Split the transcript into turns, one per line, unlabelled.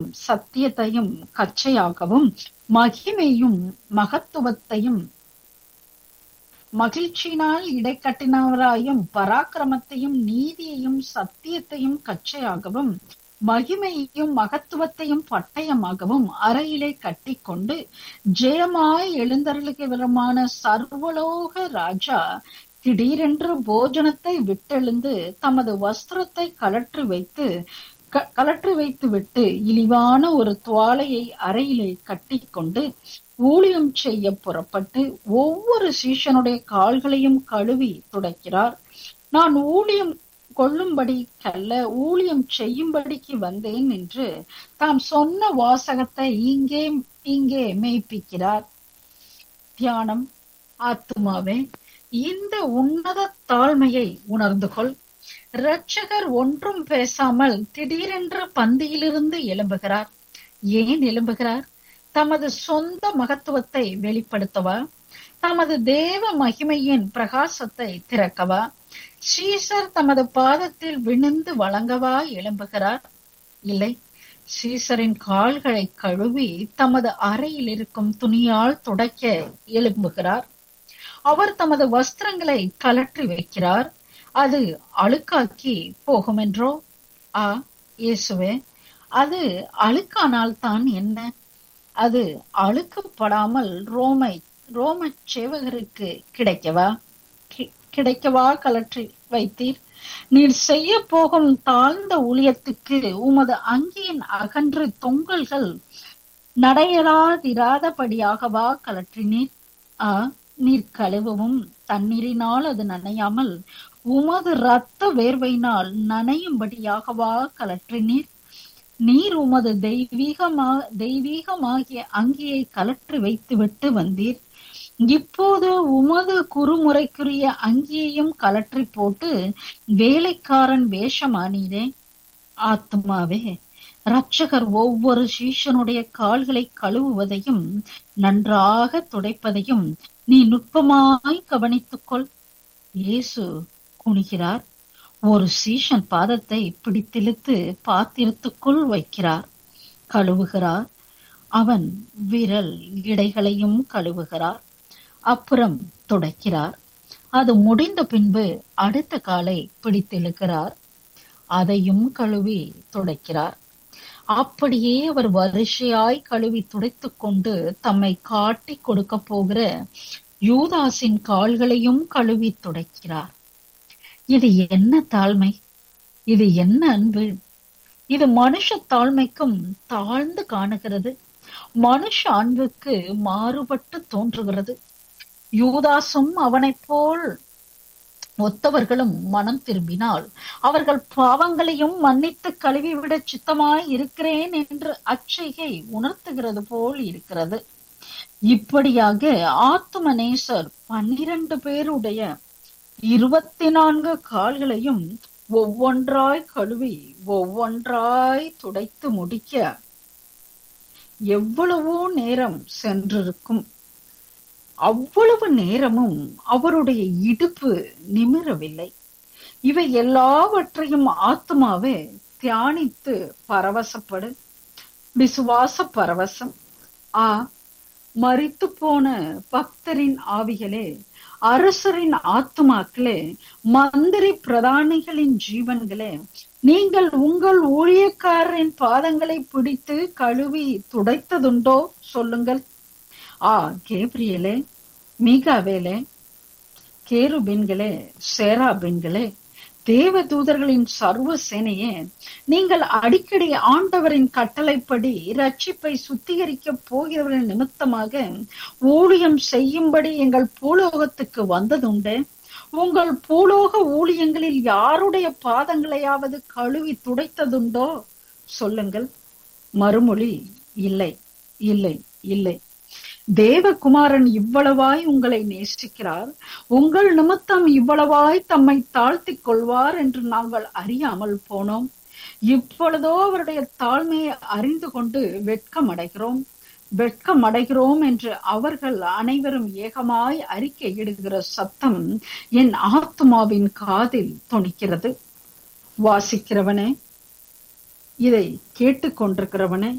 சத்தியத்தையும் கச்சையாகவும், மகிமையும் மகத்துவத்தையும் மகிழ்ச்சியினால் இடைக்கட்டினவராயும், பராக்கிரமத்தையும் நீதியையும் சத்தியத்தையும் கச்சையாகவும், மகிமையையும் மகத்துவத்தையும் பட்டயமாகவும் அறையிலே கட்டிக்கொண்டு, ஜெயமாய் எழுந்தருளுகிறவருமான சர்வலோக ராஜா திடீரென்று போஜனத்தை விட்டெழுந்து தமது வஸ்திரத்தை கலற்றி வைத்து விட்டு இழிவான ஒரு துவாலையை அறையிலே கட்டிக்கொண்டு ஊழியம் செய்ய புறப்பட்டு ஒவ்வொரு சீஷனுடைய கால்களையும் கழுவி துடைக்கிறார். நான் ஊழியம் கொள்ளும்படிக்கல்ல, ஊழியம் செய்யும்படிக்கு வந்தேன் என்று தாம் சொன்ன வாசகத்தை இங்கே மெய்ப்பிக்கிறார். தியானம். ஆத்துமாவே, இந்த உன்னத தாழ்மையை உணர்ந்து கொள். இரட்சகர் ஒன்றும் பேசாமல் திடீரென்று பந்தியிலிருந்து எழும்புகிறார். ஏன் எழும்புகிறார்? தமது சொந்த மகத்துவத்தை வெளிப்படுத்தவா? தமது தேவ மகிமையின் பிரகாசத்தை திறக்கவா? சீசர் தமது பாதத்தில் விழுந்து வழங்கவா எழும்புகிறார்? இல்லை, சீசரின் கால்களை கழுவி தமது அறையில் இருக்கும் துணியால் துடைக்க எழும்புகிறார். அவர் தமது வஸ்திரங்களை கலற்றி வைக்கிறார். அது அழுக்காக்கி போகுமென்றோ? இயேசுவே, அது அழுக்கானால் தான் என்ன? அது அழுக்கப்படாமல் ரோம சேவகருக்கு கிடைக்கவா கலற்றி வைத்தீர்? நீர் செய்ய போகும் தாழ்ந்த ஊழியத்துக்கு உமது அங்கியின் அகன்று தொங்கல்கள் நடையறாதிராதபடியாகவா கலற்றினீர்? நீர் கழுவவும் தண்ணீரினால் அது நனையாமல் உமது இரத்த வேர்வையினால் நனையும்படியாகவா கலற்றினீர்? நீர் உமது தெய்வீகமாகிய அங்கியை கலற்றி வைத்து விட்டு வந்தீர். இப்போது உமது குறுமுறைக்குரிய அங்கியையும் கலற்றி போட்டு வேலைக்காரன் வேஷமானீரே. ஆத்துமாவே, இரட்சகர் ஒவ்வொரு சீஷனுடைய கால்களை கழுவுவதையும் நன்றாக துடைப்பதையும் நீ நுட்பமாய் கவனித்துக்கொள். இயேசு குனிகிறார். ஒரு சீஷன் பாதத்தை பிடித்திழுத்து பாத்திரத்துக்குள் வைக்கிறார், கழுவுகிறார். அவன் விரல் இடைகளையும் கழுவுகிறார், அப்புறம் துடைக்கிறார். அது முடிந்த பின்பு அடுத்த காலை பிடித்திழுக்கிறார், அதையும் கழுவி துடைக்கிறார். அப்படியே அவர் வரிசையாய் கழுவி துடைத்துக் கொண்டு தம்மை காட்டி கொடுக்க போகிற யூதாசின் கால்களையும் கழுவி துடைக்கிறார். இது என்ன தாழ்மை! இது என்ன அன்பு! இது மனுஷ தாழ்மைக்கும் தாழ்ந்து காணுகிறது. மனுஷ அன்புக்கு மாறுபட்டு தோன்றுகிறது. யூதாசும் அவனைப் போல் ஒத்தவர்களும் மனம் திரும்பினால் அவர்கள் பாவங்களையும் மன்னித்து கழுவிவிட சித்தமாய் இருக்கிறேன் என்று அச்சைகை உணர்த்துகிறது போல் இருக்கிறது. இப்படியாக ஆத்தும நேசர் 12 பேருடைய 24 கால்களையும் ஒவ்வொன்றாய் கழுவி ஒவ்வொன்றாய் துடைத்து முடிக்க எவ்வளவோ நேரம் சென்றிருக்கும். அவ்வளவு நேரமும் அவருடைய இடுப்பு நிமிரவில்லை. இவை எல்லாவற்றையும் ஆத்துமாவே தியானித்து பரவசப்படு. விசுவாச பரவசம். மரித்து போன பக்தரின் ஆவிகளே, அரசரின் ஆத்துமாக்களே, மந்திரி பிரதானிகளின் ஜீவன்களே, நீங்கள் உங்கள் ஊழியக்காரரின் பாதங்களை பிடித்து கழுவி துடைத்ததுண்டோ? சொல்லுங்கள். கேப்ரியலே, மீகாவேலே, கேருபீன்களே, சேராபீன்களே, தேவ தூதர்களின் சர்வ சேனையே, நீங்கள் அடிக்கடி ஆண்டவரின் கட்டளைப்படி இரட்சிப்பை சுத்திகரிக்க போகிறவரின் நிமித்தமாக ஊழியம் செய்யும்படி எங்கள் பூலோகத்துக்கு வந்ததுண்டு. உங்கள் பூலோக ஊழியங்களில் யாருடைய பாதங்களையாவது கழுவி துடைத்ததுண்டோ? சொல்லுங்கள். மறுமொழி, இல்லை, இல்லை, இல்லை. தேவகுமாரன் இவ்வளவாய் உங்களை நேசிக்கிறார், உங்கள் நிமித்தம் இவ்வளவாய் தம்மை தாழ்த்திக் கொள்வார் என்று நாங்கள் அறியாமல் போனோம். இப்பொழுதோ அவருடைய தாழ்மையை அறிந்து கொண்டு வெட்கமடைகிறோம் என்று அவர்கள் அனைவரும் ஏகமாய் அறிக்கையிடுகிற சத்தம் என் ஆத்துமாவின் காதில் தொனிக்கிறது. வாசிக்கிறவனே, இதை கேட்டுக்கொண்டிருக்கிறவனே,